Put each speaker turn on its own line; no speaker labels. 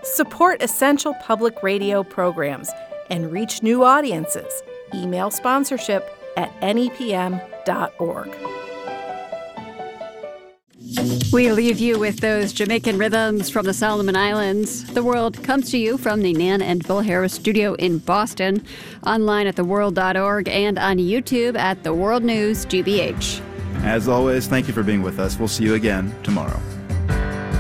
Support essential public radio programs and reach new audiences. Email sponsorship at nepm.org.
We leave you with those Jamaican rhythms from the Solomon Islands. The World comes to you from the Nan and Bill Harris studio in Boston, online at theworld.org and on YouTube at The World News GBH.
As always, thank you for being with us. We'll see you again tomorrow.